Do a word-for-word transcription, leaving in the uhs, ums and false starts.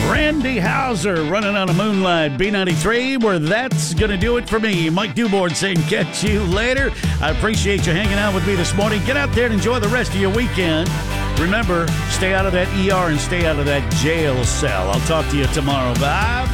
Randy Hauser running on a Moonlight B ninety-three, where that's going to do it for me. Mike Dubord saying catch you later. I appreciate you hanging out with me this morning. Get out there and enjoy the rest of your weekend. Remember, stay out of that E R and stay out of that jail cell. I'll talk to you tomorrow. Bye.